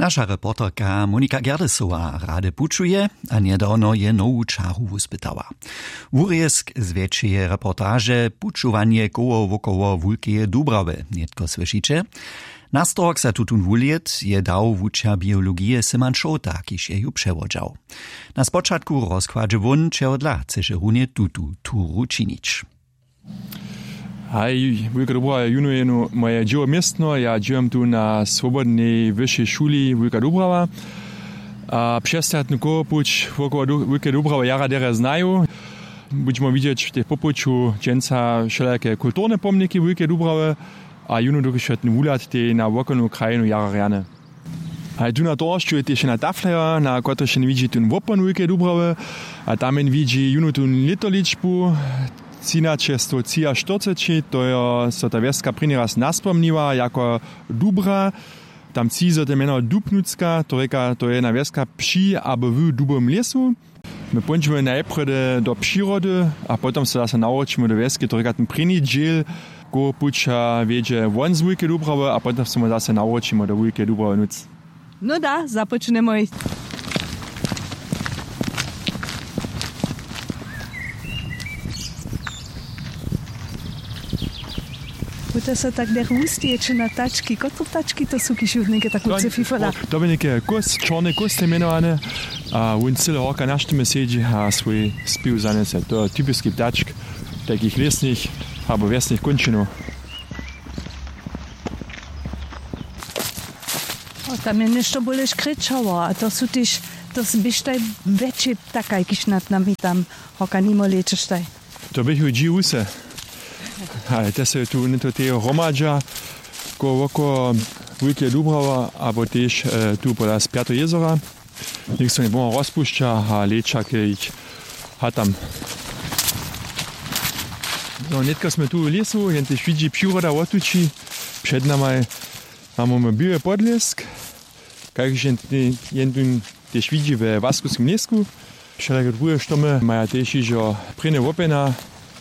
Nasza reporterka Monika Gerdesowa rade pučuje, a niedawno je nowu czaru uspytała. Wurjesk zwieczeje reportaże pučovanie koło wokoło Wulkeje Dubrawy, nietko słyszycie? Nastorok za tutun wuliet je dał wučer biologije Simon Šota, kiž je ju przewodział. Na spočatku rozkładzie wun, čehodla chce runie tutu turu činić. Hej, Wulka Dubrava je moje dzieło miestno. Ja dziełem tu na Swobodnej Wyższej Szuli Wulka Dubrava. A przestępny kopuć wokoło Wulka Dubrava jara dere znają. Będziemy widzieć w tych popuczu dżęca wszelakie kulturne pomniki Wulka Dubrava, a juno dokoświetny wulat te na wokolną krajinu jara rane. A tu na torszczu je też na tafleja, na której się nie widzi ten wopon Wulka Dubrava, a tam widzi juno tu litoliczbu, 1340, to je so ta wieska první raz naspomniła jako Dubra. Tam cizo te meno Dubnucka, to je na wieska przy albo w dubom lesu. My pójdziemy najpierw do przyrody, a potem se zase nauczymy do wieski, to ten první dziel, go puča wiedzie won z Wulke Dubrava, a potem se zase nauczymy do Wulke Dubrava nuc. No da, započnemo. To se tak der ustieče na tačky. Koto tačky to sú kišutníke takú cefifala? To by nejaké kost, čorné kost je menované. A on celé roka na štime sedí a svoj spiv zanese. To je typický ptačk, takých lesných alebo vesných končinov. Tam je nešto bole škričavo, a to sú tiež, to byš taj väčší ptakaj, kiš nad nami tam hoka nimo lečeš taj. To bych hodí use. A to se tu neto te hromadža, ko oko Wulke Dubrava, abo tež tu pola z Piato jezera. Nik so ne bomo rozpušča a lečake ich hatam. No, netka sme tu v lesu, jen tež vidí příroda otučí. Před nami máme biły podlesk, kajže jen tu tež vidí ve Vaskuskim lesku. Všelake druge štomy maja tež ižo prine wopena.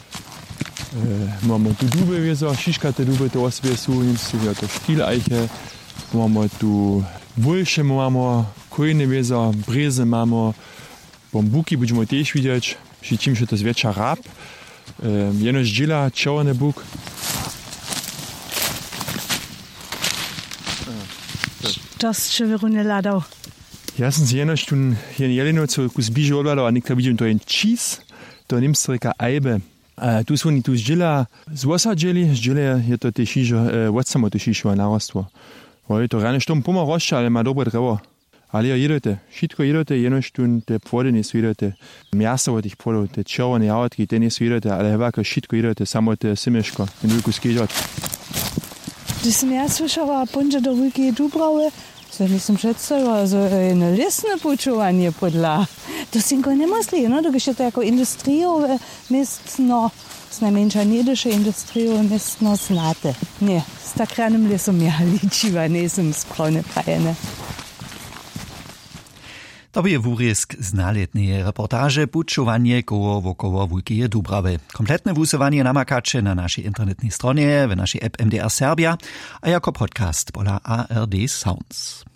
Mamy tu duby wiezo, šiškate duby to osvie sú, nemyslím, to štílajche. Mamy tu wulše, mamy kojne wiezo, breze mamy, bambuki budeme tiež vidieť, při čím, že to zväčša rab. Jenož džila, červený buk. To z čeverune ladał. Ja som si jenož tu jeleno, co kus bíže odladal, a niekto vidím, to je čís, to nemstrika ajbe. Tu sú oni tu zdžila zvosadželi, zdžile je to tiež odsamo to šišova narastwo. Je to rane štom poma rošča, ale má dobre drevo. Ale jedete, všetko jedete, jenož tu te pôdy nie sú jedete. Miasto od tých pôdov, te červené jahotky, te nie sú jedete, ale hevako všetko jedete, samo te simeško, ten veľkú skežot. Když som ja slyšala ponže do Wulke Dubrave, so nisem představila, so jedno lesné pučovanie podľa. To si go nemyslí, no, když je to jako industriové městno, s najmenša nedeše industriové městno znáte. Ne, s tak ranym lesom ja ličiva, nesem správne prajene. To je wurjesk z naletnej reportaže pučovanie koło wokoło Wulkeje Dubrawy. Kompletne wusowanie namakacie na naszej internetnej stronie, w naszej app MDR Serbia, a jako podcast pola ARD Sounds.